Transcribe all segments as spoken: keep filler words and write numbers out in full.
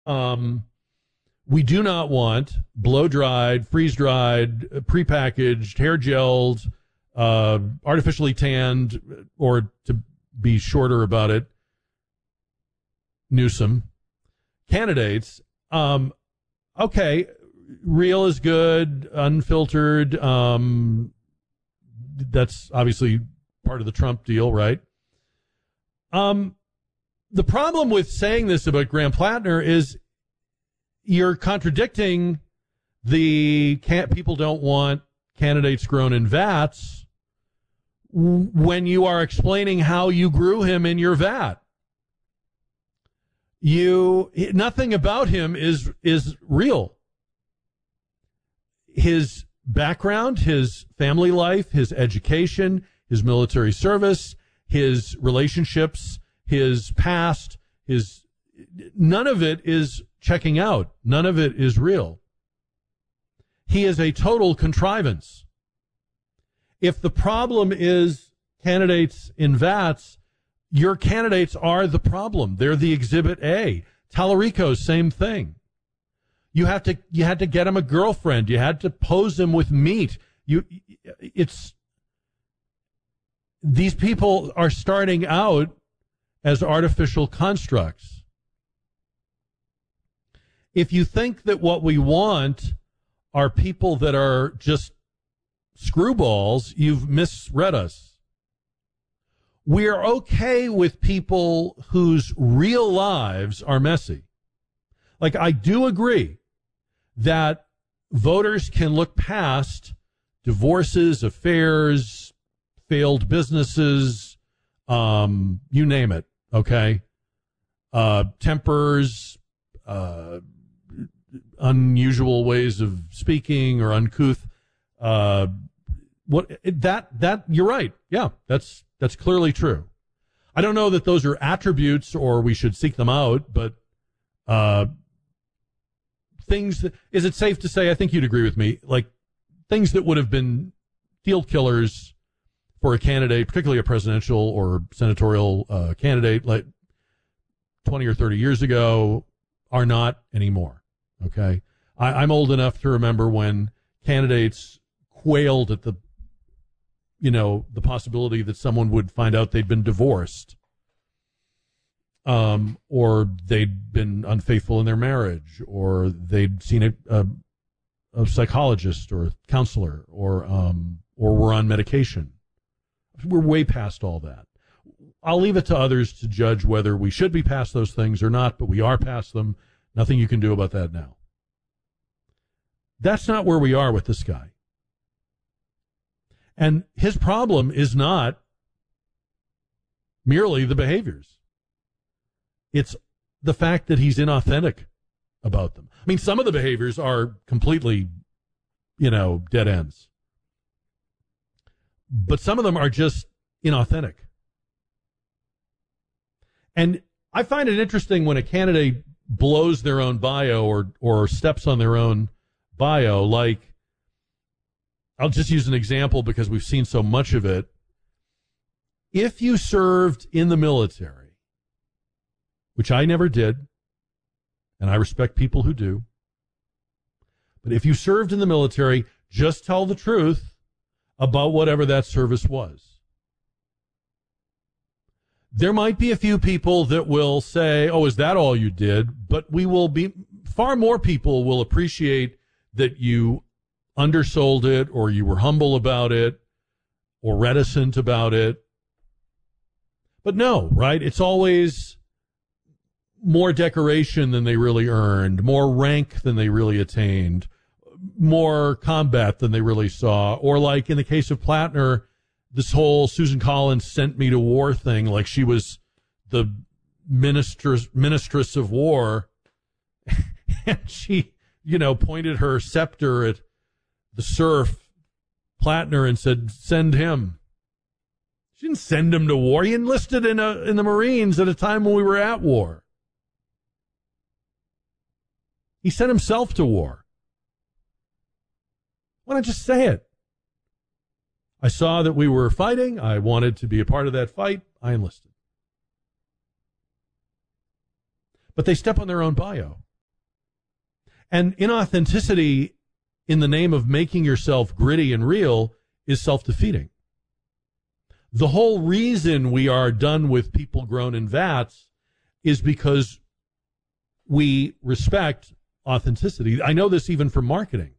Um, we do not want blow-dried, freeze-dried, prepackaged, hair gelled, uh, artificially tanned, or to be shorter about it, Newsom candidates. Um, okay, real is good, unfiltered. Um, that's obviously part of the Trump deal, right? Um, the problem with saying this about Graham Plattner is you're contradicting the can't, people don't want candidates grown in vats when you are explaining how you grew him in your vat. You, nothing about him is, is real. His background, his family life, his education, his military service, his relationships, his past, his, none of it is checking out. None of it is real. He is a total contrivance. If the problem is candidates in vats, your candidates are the problem. They're the exhibit A. Tallarico, same thing. You have to, you had to get him a girlfriend. You had to pose him with meat. You, it's, these people are starting out as artificial constructs. If you think that what we want are people that are just screwballs, you've misread us. We're okay with people whose real lives are messy. Like, I do agree that voters can look past divorces, affairs, failed businesses, um, you name it, okay? Uh, tempers, uh, unusual ways of speaking or uncouth. Uh, what that that you're right. Yeah, that's that's clearly true. I don't know that those are attributes or we should seek them out, but uh, things that, is it safe to say, I think you'd agree with me, like things that would have been field killers for a candidate, particularly a presidential or senatorial uh, candidate like twenty or thirty years ago, are not anymore. Okay. I, I'm old enough to remember when candidates quailed at the, you know, the possibility that someone would find out they'd been divorced, um, or they'd been unfaithful in their marriage, or they'd seen a, a, a psychologist or a counselor, or um, or were on medication. We're way past all that. I'll leave it to others to judge whether we should be past those things or not, but we are past them. Nothing you can do about that now. That's not where we are with this guy. And his problem is not merely the behaviors. It's the fact that he's inauthentic about them. I mean, some of the behaviors are completely, you know, dead ends. But some of them are just inauthentic. And I find it interesting when a candidate blows their own bio or or steps on their own bio. Like, I'll just use an example because we've seen so much of it. If you served in the military, which I never did, and I respect people who do, but if you served in the military, just tell the truth about whatever that service was. There might be a few people that will say, oh, is that all you did? But we will be, far more people will appreciate that you undersold it, or you were humble about it, or reticent about it. But no, right? It's always more decoration than they really earned, more rank than they really attained, more combat than they really saw. Or like in the case of Plattner, this whole Susan Collins sent me to war thing, like she was the ministers, ministress of war. And she, you know, pointed her scepter at the serf, Plattner, and said, send him. She didn't send him to war. He enlisted in a, in the Marines at a time when we were at war. He sent himself to war. Why not just say it? I saw that we were fighting. I wanted to be a part of that fight. I enlisted. But they step on their own bio. And inauthenticity in the name of making yourself gritty and real is self-defeating. The whole reason we are done with people grown in vats is because we respect authenticity. I know this even from marketing.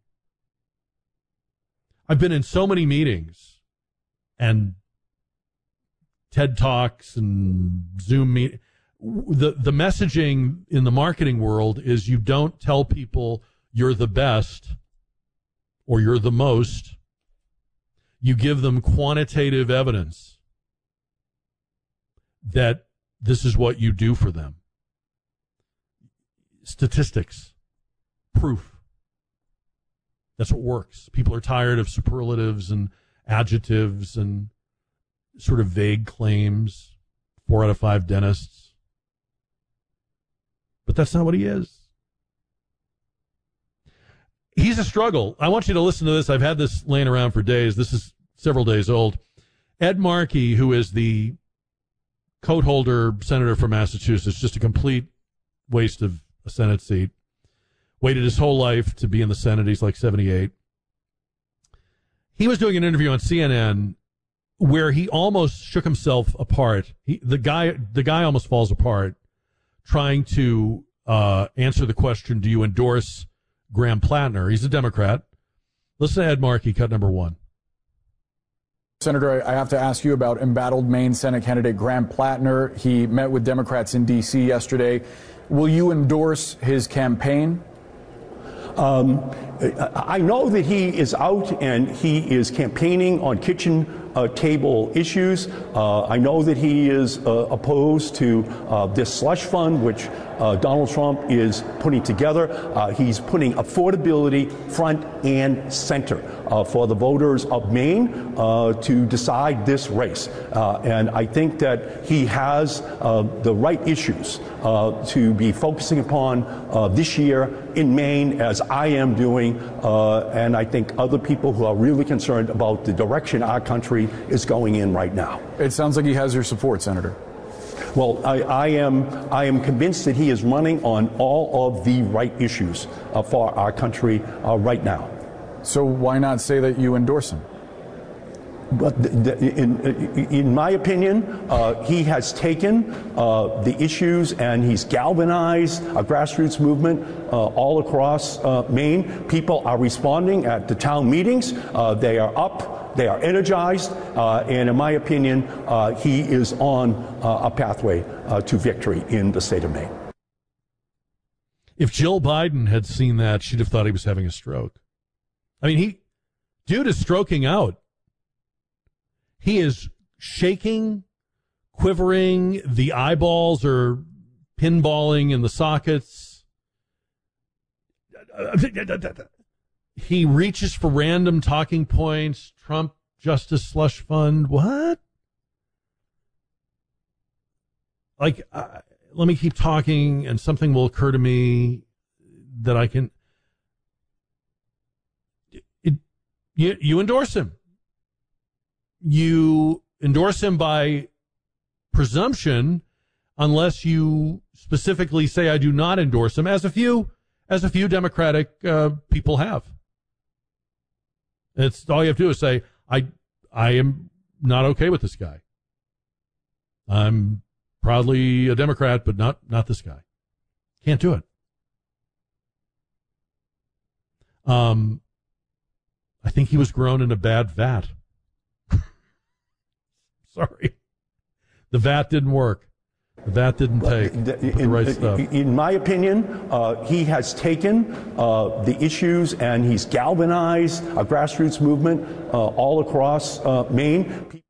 I've been in so many meetings and TED Talks and Zoom meet. The, the messaging in the marketing world is you don't tell people you're the best or you're the most. You give them quantitative evidence that this is what you do for them. Statistics, proof. That's what works. People are tired of superlatives and adjectives and sort of vague claims. Four out of five dentists. But that's not what he is. He's a struggle. I want you to listen to this. I've had this laying around for days. This is several days old. Ed Markey, who is the coat holder senator from Massachusetts, just a complete waste of a Senate seat. Waited his whole life to be in the Senate. He's like seventy-eight. He was doing an interview on C N N where he almost shook himself apart. He, the guy, the guy almost falls apart trying to uh, answer the question, do you endorse Graham Plattner? He's a Democrat. Listen to Ed Markey, cut number one. Senator, I have to ask you about embattled Maine Senate candidate Graham Plattner. He met with Democrats in D C yesterday. Will you endorse his campaign? Um, I know that he is out and he is campaigning on kitchen uh, table issues. Uh, I know that he is uh, opposed to uh, this slush fund, which uh, Donald Trump is putting together. Uh, he's putting affordability front and center uh, for the voters of Maine uh, to decide this race. Uh, and I think that he has uh, the right issues uh, to be focusing upon uh, this year in Maine, as I am doing, uh, and I think other people who are really concerned about the direction our country is going in right now. It sounds like he has your support, Senator. Well, I, I am I am convinced that he is running on all of the right issues uh, for our country uh, right now. So why not say that you endorse him? But the, the, in, in my opinion, uh, he has taken uh, the issues and he's galvanized a grassroots movement uh, all across uh, Maine. People are responding at the town meetings. Uh, they are up. They are energized. Uh, and in my opinion, uh, he is on uh, a pathway uh, to victory in the state of Maine. If Jill Biden had seen that, she'd have thought he was having a stroke. I mean, he, dude is stroking out. He is shaking, quivering. The eyeballs are pinballing in the sockets. He reaches for random talking points. Trump Justice Slush Fund. What? Like, uh, let me keep talking and something will occur to me that I can. It, you, you endorse him. You endorse him by presumption, unless you specifically say I do not endorse him, as a few as a few Democratic uh, people have. It's all you have to do is say I I am not okay with this guy. I'm proudly a Democrat, but not not this guy. Can't do it. Um, I think he was grown in a bad vat. Sorry. The vat didn't work. The vat didn't take in, the right stuff. In my opinion, uh, he has taken uh, the issues and he's galvanized a grassroots movement uh, all across uh, Maine.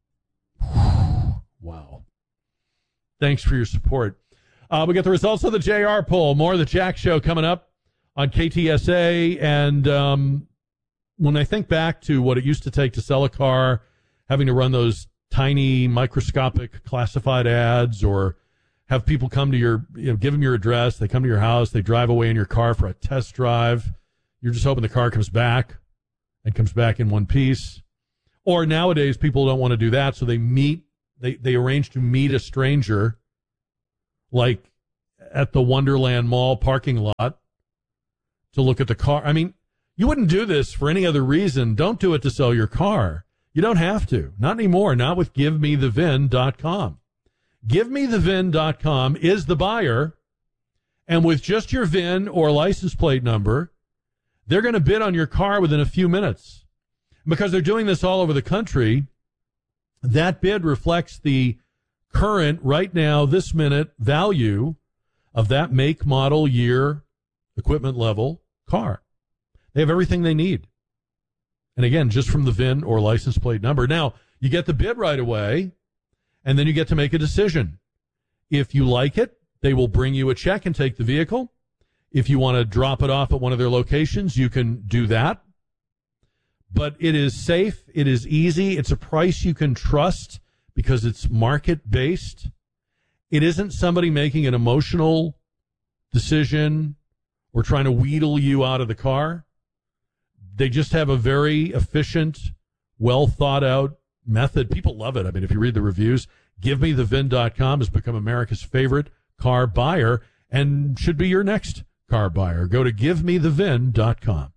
Wow. Thanks for your support. Uh, we got the results of the J R poll. More of the Jack Show coming up on K T S A. And um, when I think back to what it used to take to sell a car, having to run those tiny microscopic classified ads, or have people come to your, you know, give them your address, they come to your house, they drive away in your car for a test drive. You're just hoping the car comes back and comes back in one piece. Or nowadays people don't want to do that, so they meet, they, they arrange to meet a stranger, like at the Wonderland Mall parking lot, to look at the car. I mean, you wouldn't do this for any other reason. Don't do it to sell your car. You don't have to. Not anymore. Not with give me the V I N dot com. give me the V I N dot com is the buyer, and with just your V I N or license plate number, they're going to bid on your car within a few minutes. Because they're doing this all over the country, that bid reflects the current, right now, this minute value of that make, model, year, equipment level car. They have everything they need. And again, just from the V I N or license plate number. Now, you get the bid right away, and then you get to make a decision. If you like it, they will bring you a check and take the vehicle. If you want to drop it off at one of their locations, you can do that. But it is safe. It is easy. It's a price you can trust because it's market-based. It isn't somebody making an emotional decision or trying to wheedle you out of the car. They just have a very efficient, well-thought-out method. People love it. I mean, if you read the reviews, give me the V I N dot com has become America's favorite car buyer and should be your next car buyer. Go to give me the V I N dot com.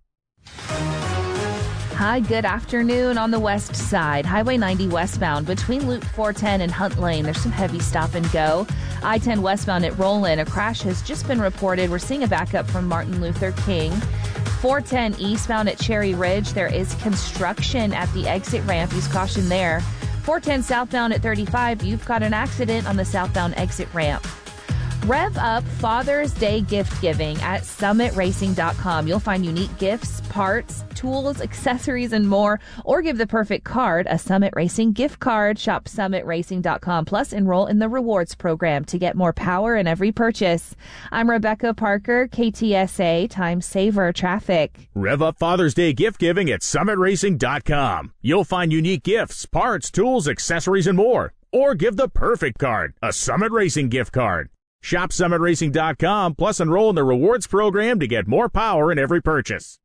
Hi, good afternoon. On the west side, Highway ninety westbound between Loop four ten and Hunt Lane, there's some heavy stop and go. I ten westbound at Roland, a crash has just been reported. We're seeing a backup from Martin Luther King. four ten eastbound at Cherry Ridge, there is construction at the exit ramp. Use caution there. four ten southbound at thirty-five, you've got an accident on the southbound exit ramp. Rev up Father's Day gift giving at summit racing dot com. You'll find unique gifts, parts, tools, accessories, and more. Or give the perfect card, a Summit Racing gift card. Shop summit racing dot com. Plus, enroll in the rewards program to get more power in every purchase. I'm Rebecca Parker, K T S A Time Saver Traffic. Rev up Father's Day gift giving at summit racing dot com. You'll find unique gifts, parts, tools, accessories, and more. Or give the perfect card, a Summit Racing gift card. Shop summit racing dot com, plus enroll in the rewards program to get more power in every purchase.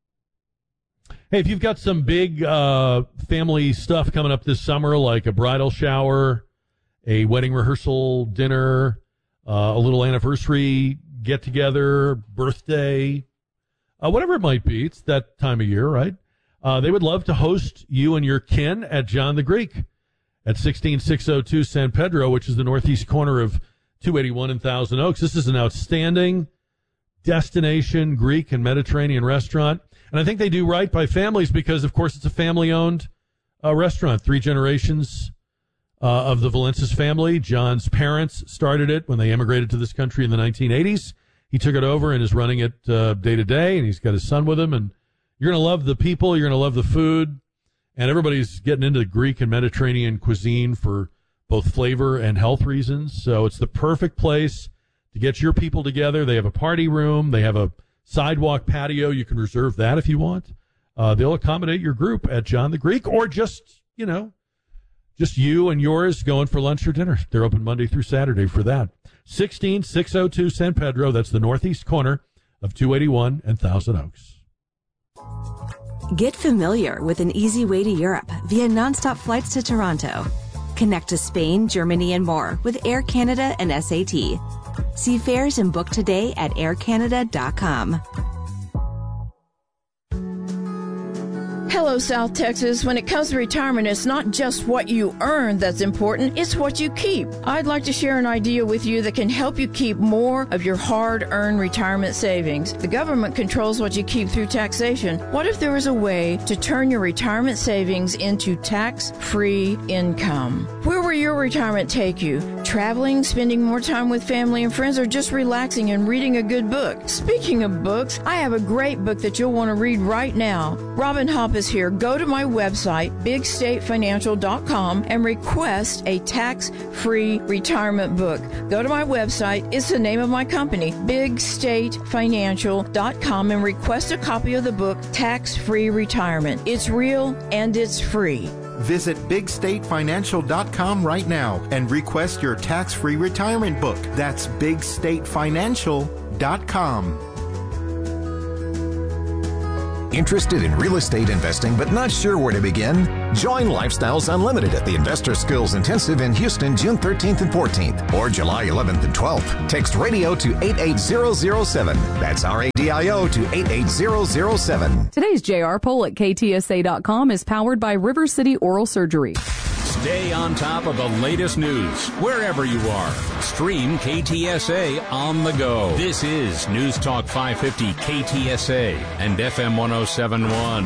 Hey, if you've got some big uh, family stuff coming up this summer, like a bridal shower, a wedding rehearsal dinner, uh, a little anniversary get-together, birthday, uh, whatever it might be, it's that time of year, right? Uh, they would love to host you and your kin at John the Greek at sixteen six oh two San Pedro, which is the northeast corner of two eighty-one in Thousand Oaks. This is an outstanding destination Greek and Mediterranean restaurant. And I think they do right by families because, of course, it's a family-owned uh, restaurant. Three generations uh, of the Valences family. John's parents started it when they immigrated to this country in the nineteen eighties. He took it over and is running it uh, day to day, and he's got his son with him. And you're going to love the people. You're going to love the food. And everybody's getting into Greek and Mediterranean cuisine for both flavor and health reasons. So it's the perfect place to get your people together. They have a party room. They have a sidewalk patio. You can reserve that if you want. Uh, they'll accommodate your group at John the Greek, or just, you know, just you and yours going for lunch or dinner. They're open Monday through Saturday for that. sixteen six oh two San Pedro. That's the northeast corner of two eighty-one and Thousand Oaks. Get familiar with an easy way to Europe via nonstop flights to Toronto. Connect to Spain, Germany, and more with Air Canada and S A T. See fares and book today at air canada dot com. Hello, South Texas. When it comes to retirement, it's not just what you earn that's important, it's what you keep. I'd like to share an idea with you that can help you keep more of your hard-earned retirement savings. The government controls what you keep through taxation. What if there was a way to turn your retirement savings into tax-free income? Where will your retirement take you? Traveling, spending more time with family and friends, or just relaxing and reading a good book? Speaking of books, I have a great book that you'll want to read right now. Robin Hopp is here. Go to my website, big state financial dot com, and request a tax-free retirement book. Go to my website. It's the name of my company, big state financial dot com, and request a copy of the book, Tax-Free Retirement. It's real and it's free. Visit big state financial dot com right now and request your tax-free retirement book. That's big state financial dot com. Interested in real estate investing but not sure where to begin? Join Lifestyles Unlimited at the Investor Skills Intensive in Houston, June thirteenth and fourteenth, or July eleventh and twelfth. Text radio to eight eight zero zero seven. That's R A D I O to eight eight zero zero seven. Today's J R poll at K T S A dot com is powered by River City Oral Surgery. Stay on top of the latest news wherever you are. Stream K T S A on the go. This is News Talk five fifty K T S A and F M one oh seven point one.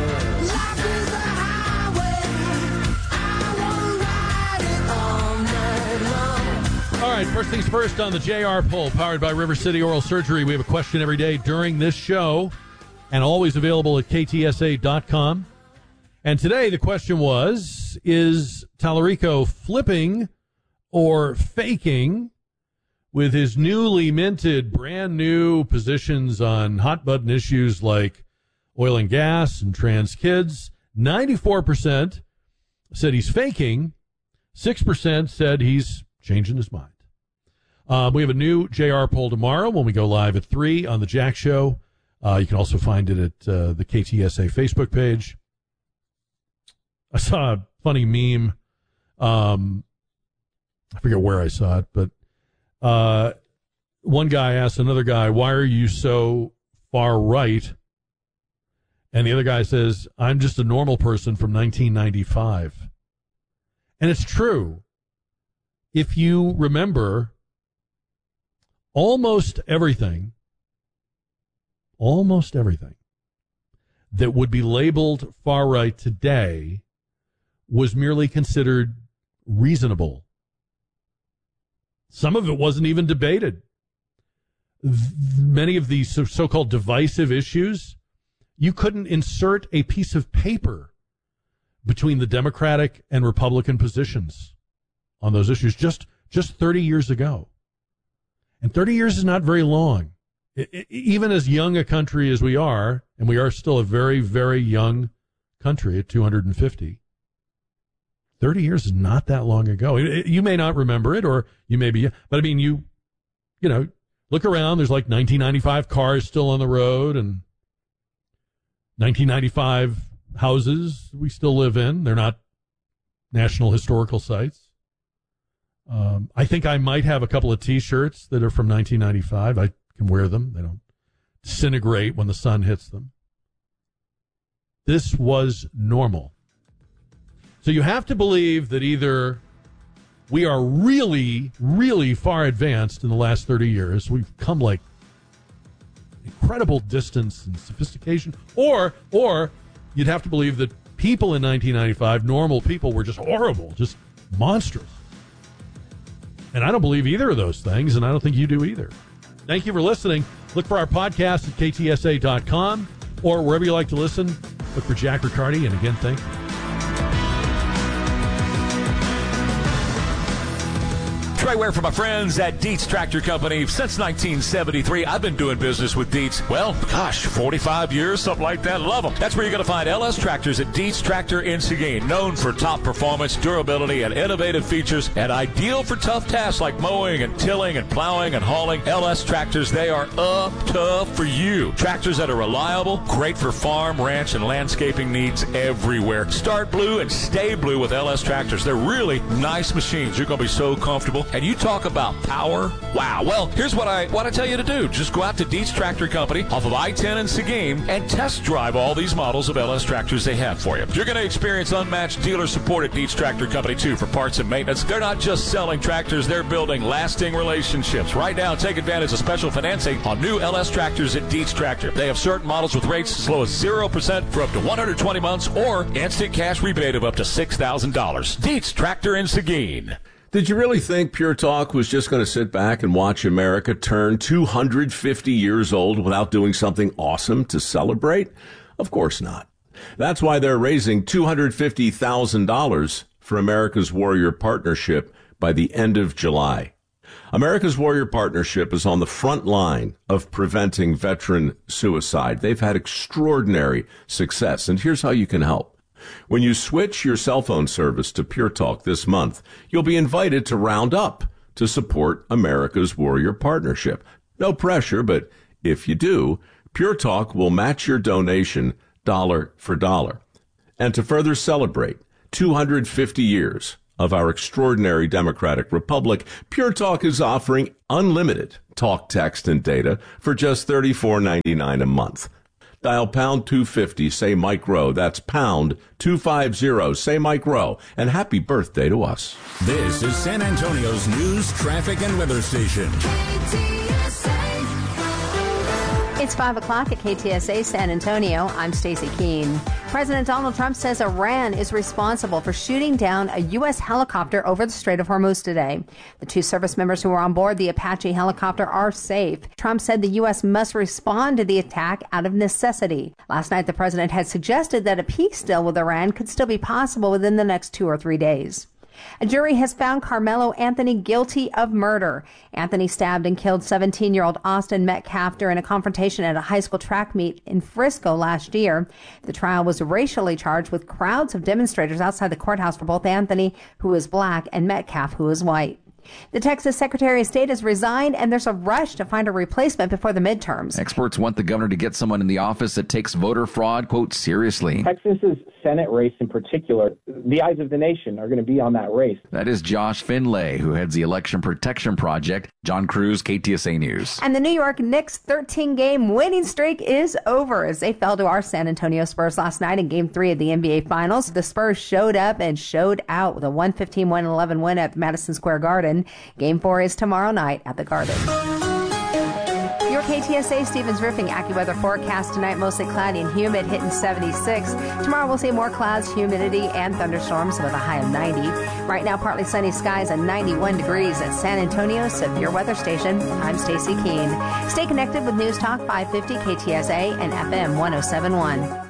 All right, first things first on the J R poll, powered by River City Oral Surgery. We have a question every day during this show and always available at K T S A dot com. And today the question was, is Tallarico flipping or faking with his newly minted, brand new positions on hot button issues like oil and gas and trans kids? ninety-four percent said he's faking. six percent said he's changing his mind. Uh, we have a new J R poll tomorrow when we go live at three on the Jack Show. Uh, you can also find it at uh, the K T S A Facebook page. I saw a funny meme. Um, I forget where I saw it, but uh, one guy asked another guy, "Why are you so far right?" And the other guy says, "I'm just a normal person from nineteen ninety-five." And it's true. If you remember, almost everything, almost everything that would be labeled far right today was merely considered reasonable. Some of it wasn't even debated. Many of these so-called divisive issues, you couldn't insert a piece of paper between the Democratic and Republican positions on those issues just, just thirty years ago. And thirty years is not very long. It, it, even as young a country as we are, and we are still a very, very young country at two hundred fifty, thirty years is not that long ago. It, it, you may not remember it, or you may be, but I mean, you, you know, look around, there's like nineteen ninety-five cars still on the road, and nineteen ninety-five houses we still live in. They're not National Historical Sites. Um, I think I might have a couple of T-shirts that are from nineteen ninety-five. I can wear them. They don't disintegrate when the sun hits them. This was normal. So you have to believe that either we are really, really far advanced in the last thirty years. We've come like incredible distance and sophistication, or, or you'd have to believe that people in nineteen ninety-five, normal people, were just horrible, just monstrous. And I don't believe either of those things, and I don't think you do either. Thank you for listening. Look for our podcast at K T S A dot com or wherever you like to listen. Look for Jack Riccardi, and again, thank you. Trey Ware for my friends at Dietz Tractor Company. Since nineteen seventy-three, I've been doing business with Dietz. Well, gosh, forty-five years, something like that. Love them. That's where you're going to find L S Tractors at Dietz Tractor in Seguin. Known for top performance, durability, and innovative features, and ideal for tough tasks like mowing and tilling and plowing and hauling. L S Tractors, they are up tough for you. Tractors that are reliable, great for farm, ranch, and landscaping needs everywhere. Start blue and stay blue with L S Tractors. They're really nice machines. You're going to be so comfortable. And you talk about power. Wow. Well, here's what I what I tell you to do. Just go out to Dietz Tractor Company off of I ten in Seguin and test drive all these models of L S Tractors they have for you. You're going to experience unmatched dealer support at Dietz Tractor Company, too, for parts and maintenance. They're not just selling tractors. They're building lasting relationships. Right now, take advantage of special financing on new L S Tractors at Dietz Tractor. They have certain models with rates as low as zero percent for up to one hundred twenty months or instant cash rebate of up to six thousand dollars. Dietz Tractor in Seguin. Did you really think Pure Talk was just going to sit back and watch America turn two hundred fifty years old without doing something awesome to celebrate? Of course not. That's why they're raising two hundred fifty thousand dollars for America's Warrior Partnership by the end of July. America's Warrior Partnership is on the front line of preventing veteran suicide. They've had extraordinary success, and here's how you can help. When you switch your cell phone service to Pure Talk this month, you'll be invited to round up to support America's Warrior Partnership. No pressure, but if you do, Pure Talk will match your donation dollar for dollar. And to further celebrate two hundred fifty years of our extraordinary democratic republic, Pure Talk is offering unlimited talk, text, and data for just thirty-four ninety-nine a month. Dial pound two fifty, say Mike Rowe. That's pound two fifty, say Mike Rowe. And happy birthday to us. This is San Antonio's news, traffic, and weather station. It's five o'clock at K T S A San Antonio. I'm Stacey Keene. President Donald Trump says Iran is responsible for shooting down a U S helicopter over the Strait of Hormuz today. The two service members who were on board the Apache helicopter are safe. Trump said the U S must respond to the attack out of necessity. Last night, the president had suggested that a peace deal with Iran could still be possible within the next two or three days. A jury has found Carmelo Anthony guilty of murder. Anthony stabbed and killed seventeen-year-old Austin Metcalf during a confrontation at a high school track meet in Frisco last year. The trial was racially charged with crowds of demonstrators outside the courthouse for both Anthony, who is black, and Metcalf, who is white. The Texas Secretary of State has resigned, and there's a rush to find a replacement before the midterms. Experts want the governor to get someone in the office that takes voter fraud, quote, seriously. Texas's Senate race in particular, the eyes of the nation are going to be on that race. That is Josh Finlay, who heads the Election Protection Project. John Cruz, K T S A News. And the New York Knicks' thirteen-game winning streak is over as they fell to our San Antonio Spurs last night in Game three of the N B A Finals. The Spurs showed up and showed out with a one fifteen to one eleven win at Madison Square Garden. Game four is tomorrow night at the Garden. Your K T S A Stevens Roofing AccuWeather forecast tonight, mostly cloudy and humid, hitting seventy-six. Tomorrow we'll see more clouds, humidity, and thunderstorms with a high of ninety. Right now, partly sunny skies and ninety-one degrees at San Antonio Severe Weather Station. I'm Stacey Keene. Stay connected with News Talk five fifty K T S A and F M one oh seven point one.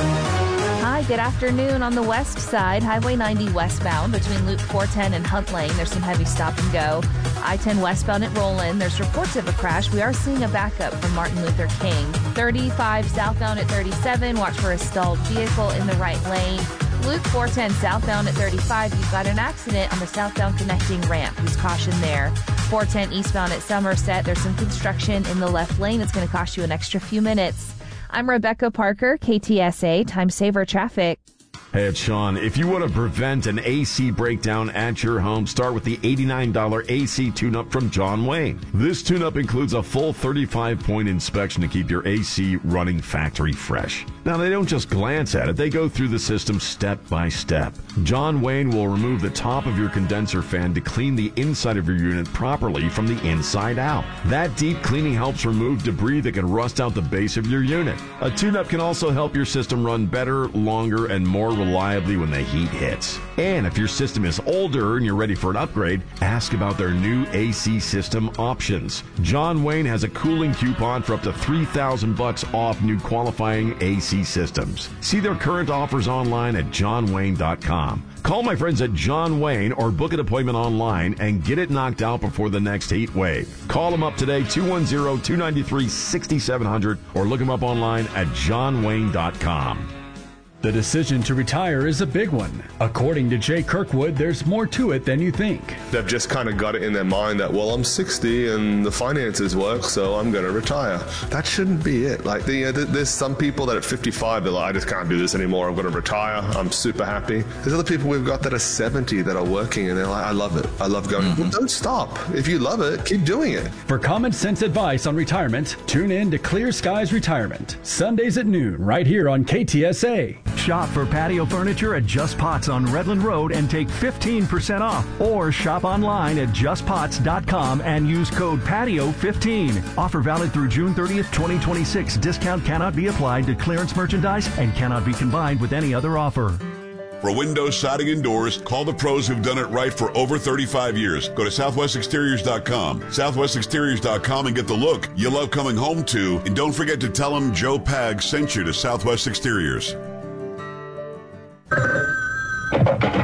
Hi, good afternoon. On the west side, Highway ninety westbound between Loop four ten and Hunt Lane, there's some heavy stop and go. I ten westbound at Roland, there's reports of a crash. We are seeing a backup from Martin Luther King. thirty-five southbound at thirty-seven, watch for a stalled vehicle in the right lane. Loop four ten southbound at thirty-five, you've got an accident on the southbound connecting ramp. Use caution there. four ten eastbound at Somerset, there's some construction in the left lane. It's going to cost you an extra few minutes. I'm Rebecca Parker, K T S A Time Saver Traffic. Hey, it's Sean. If you want to prevent an A C breakdown at your home, start with the eighty-nine dollars A C tune-up from John Wayne. This tune-up includes a full thirty-five point inspection to keep your A C running factory fresh. Now, they don't just glance at it, they go through the system step by step. John Wayne will remove the top of your condenser fan to clean the inside of your unit properly from the inside out. That deep cleaning helps remove debris that can rust out the base of your unit. A tune-up can also help your system run better, longer, and more reliably when the heat hits. And if your system is older and you're ready for an upgrade, ask about their new A C system options. John Wayne has a cooling coupon for up to three thousand bucks off new qualifying A C systems. See their current offers online at john wayne dot com. Call my friends at John Wayne or book an appointment online and get it knocked out before the next heat wave. Call them up today, two one zero, two nine three, six seven zero zero, or look them up online at john wayne dot com. The decision to retire is a big one. According to Jay Kirkwood, there's more to it than you think. They've just kind of got it in their mind that, well, I'm sixty and the finances work, so I'm going to retire. That shouldn't be it. Like, the, you know, there's some people that at fifty-five, they're like, I just can't do this anymore. I'm going to retire. I'm super happy. There's other people we've got that are seventy that are working and they're like, I love it. I love going. Mm-hmm. Well, don't stop. If you love it, keep doing it. For common sense advice on retirement, tune in to Clear Skies Retirement, Sundays at noon, right here on K T S A. Shop for patio furniture at Just Pots on Redland Road and take fifteen percent off. Or shop online at just pots dot com and use code patio fifteen. Offer valid through June thirtieth, twenty twenty-six. Discount cannot be applied to clearance merchandise and cannot be combined with any other offer. For windows, siding, and doors, call the pros who've done it right for over thirty-five years. Go to southwest exteriors dot com. southwest exteriors dot com and get the look you love coming home to. And don't forget to tell them Joe Pag sent you to Southwest Exteriors. Hello.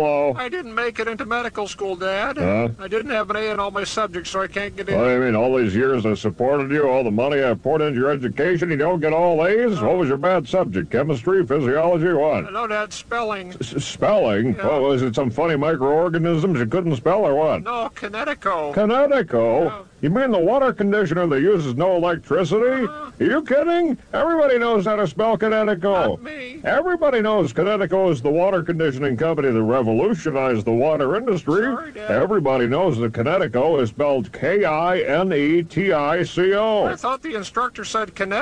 Hello. I didn't make it into medical school, Dad. Huh? I didn't have an A in all my subjects, so I can't get in. What do you mean, all these years I supported you, all the money I poured into your education, you don't get all A's? What was your bad subject? Chemistry, physiology, what? No, Dad, spelling. S- spelling? Yeah. What, was it some funny microorganisms you couldn't spell or what? No, Kinetico. Kinetico? Yeah. You mean the water conditioner that uses no electricity? Uh-huh. Are you kidding? Everybody knows how to spell Kinetico. Not me. Everybody knows Kinetico is the water conditioning company that revolutionized the water industry. Sorry, Dad. Everybody knows that Kinetico is spelled K I N E T I C O. I thought the instructor said Kinetico.